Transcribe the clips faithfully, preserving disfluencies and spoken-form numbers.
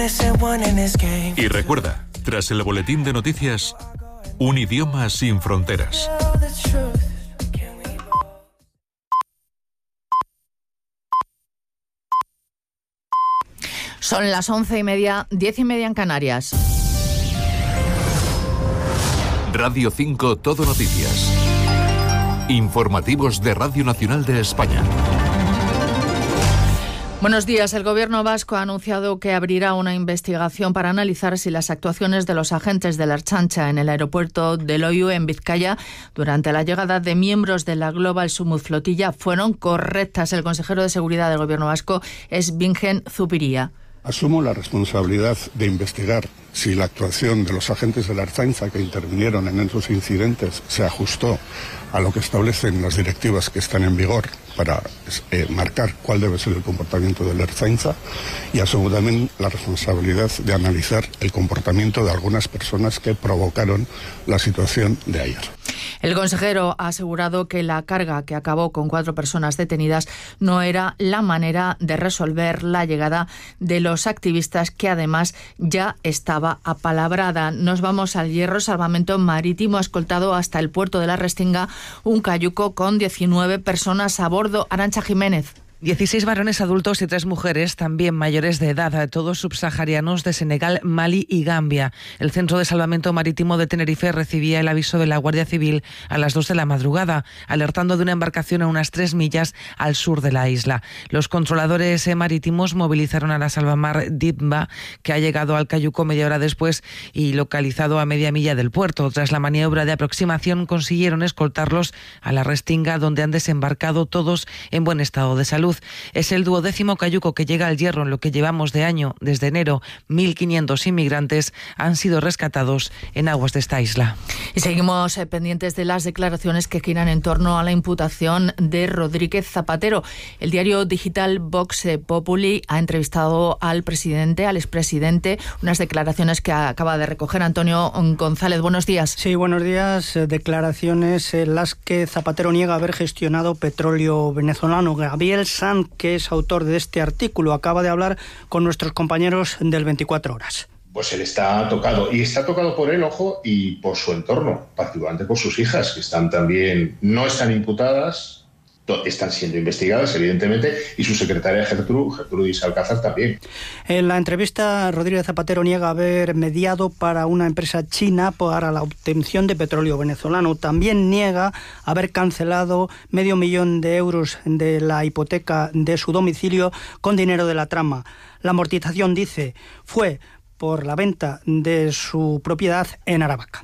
Y recuerda, tras el boletín de noticias, un idioma sin fronteras. Son las once y media, diez y media en Canarias. Radio cinco Todo Noticias. Informativos de Radio Nacional de España. Buenos días. El Gobierno vasco ha anunciado que abrirá una investigación para analizar si las actuaciones de los agentes de la Ertzaintza en el aeropuerto de Loiu, en Vizcaya, durante la llegada de miembros de la Global Sumut Flotilla, fueron correctas. El consejero de Seguridad del Gobierno vasco es Bingen Zupiria. Asumo la responsabilidad de investigar si la actuación de los agentes de la Ertzaintza que intervinieron en esos incidentes se ajustó a lo que establecen las directivas que están en vigor para eh, marcar cuál debe ser el comportamiento de la Ertzaintza, y asumo también la responsabilidad de analizar el comportamiento de algunas personas que provocaron la situación de ayer. El consejero ha asegurado que la carga que acabó con cuatro personas detenidas no era la manera de resolver la llegada de los activistas, que además ya estaba apalabrada. Nos vamos al Hierro. Salvamento Marítimo ha escoltado hasta el puerto de la Restinga un cayuco con diecinueve personas a bordo. Arantxa Jiménez. dieciséis varones adultos y tres mujeres, también mayores de edad, todos subsaharianos de Senegal, Mali y Gambia. El Centro de Salvamento Marítimo de Tenerife recibía el aviso de la Guardia Civil a las dos de la madrugada, alertando de una embarcación a unas tres millas al sur de la isla. Los controladores marítimos movilizaron a la salvamar Ditba, que ha llegado al cayuco media hora después y localizado a media milla del puerto. Tras la maniobra de aproximación, consiguieron escoltarlos a la Restinga, donde han desembarcado todos en buen estado de salud. Es el duodécimo cayuco que llega al Hierro en lo que llevamos de año. Desde enero, mil quinientos inmigrantes han sido rescatados en aguas de esta isla. Y seguimos eh, pendientes de las declaraciones que giran en torno a la imputación de Rodríguez Zapatero. El diario digital Vox Populi ha entrevistado al presidente, al expresidente, unas declaraciones que acaba de recoger Antonio González. Buenos días. Sí, buenos días. Declaraciones en las que Zapatero niega haber gestionado petróleo venezolano. Gabriel Sanz, que es autor de este artículo, acaba de hablar con nuestros compañeros del veinticuatro horas. Pues él está tocado, y está tocado por él, ojo, y por su entorno, particularmente por sus hijas, que están también, no están imputadas, están siendo investigadas, evidentemente, y su secretaria Gertrude, Gertrudis Alcázar también. En la entrevista, Rodríguez Zapatero niega haber mediado para una empresa china para la obtención de petróleo venezolano. También niega haber cancelado medio millón de euros de la hipoteca de su domicilio con dinero de la trama. La amortización, dice, fue por la venta de su propiedad en Aravaca.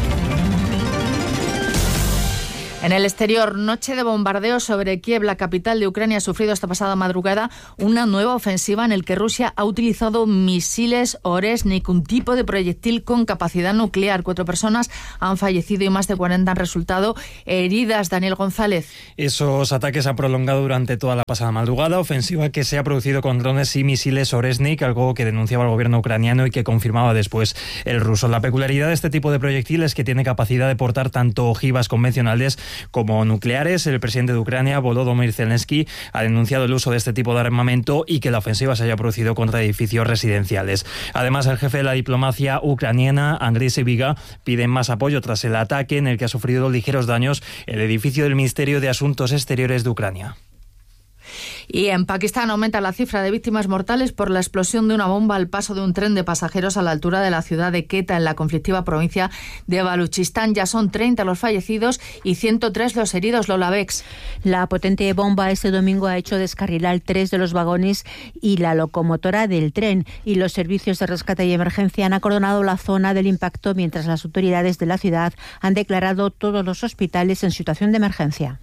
En el exterior, noche de bombardeo sobre Kiev. La capital de Ucrania ha sufrido esta pasada madrugada una nueva ofensiva en el que Rusia ha utilizado misiles Oresnik, un tipo de proyectil con capacidad nuclear. Cuatro personas han fallecido y más de cuarenta han resultado heridas. Daniel González. Esos ataques se han prolongado durante toda la pasada madrugada, ofensiva que se ha producido con drones y misiles Oresnik, algo que denunciaba el gobierno ucraniano y que confirmaba después el ruso. La peculiaridad de este tipo de proyectiles es que tiene capacidad de portar tanto ojivas convencionales como nucleares. El presidente de Ucrania, Volodymyr Zelensky, ha denunciado el uso de este tipo de armamento y que la ofensiva se haya producido contra edificios residenciales. Además, el jefe de la diplomacia ucraniana, Andriy Sybiga, pide más apoyo tras el ataque en el que ha sufrido ligeros daños el edificio del Ministerio de Asuntos Exteriores de Ucrania. Y en Pakistán aumenta la cifra de víctimas mortales por la explosión de una bomba al paso de un tren de pasajeros a la altura de la ciudad de Quetta, en la conflictiva provincia de Baluchistán. Ya son treinta los fallecidos y ciento tres los heridos. Lola Bex. La potente bomba este domingo ha hecho descarrilar tres de los vagones y la locomotora del tren, y los servicios de rescate y emergencia han acordonado la zona del impacto, mientras las autoridades de la ciudad han declarado todos los hospitales en situación de emergencia.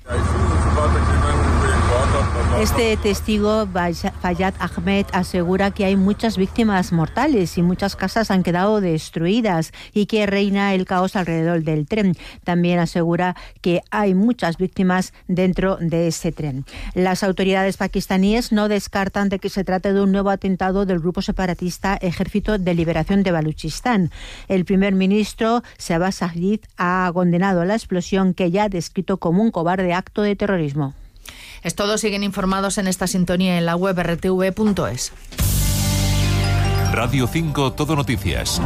Este testigo, Fayyad Ahmed, asegura que hay muchas víctimas mortales y muchas casas han quedado destruidas y que reina el caos alrededor del tren. También asegura que hay muchas víctimas dentro de ese tren. Las autoridades pakistaníes no descartan de que se trate de un nuevo atentado del grupo separatista Ejército de Liberación de Baluchistán. El primer ministro, Shehbaz Sharif, ha condenado la explosión, que ya ha descrito como un cobarde acto de terrorismo. Es todo. Siguen informados en esta sintonía en la web erre te ve punto es. Radio cinco Todo Noticias.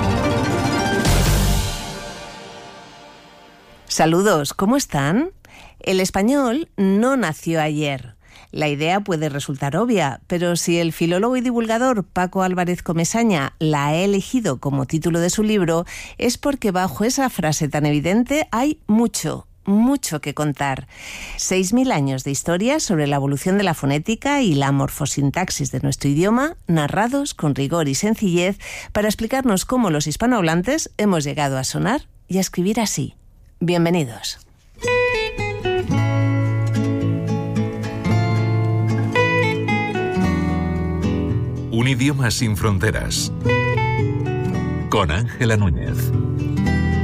Saludos, ¿cómo están? El español no nació ayer. La idea puede resultar obvia, pero si el filólogo y divulgador Paco Álvarez Comesaña la ha elegido como título de su libro, es porque bajo esa frase tan evidente hay mucho, mucho que contar. Seis mil años de historia sobre la evolución de la fonética y la morfosintaxis de nuestro idioma, narrados con rigor y sencillez para explicarnos cómo los hispanohablantes hemos llegado a sonar y a escribir así. Bienvenidos. Un idioma sin fronteras. Con Ángela Núñez.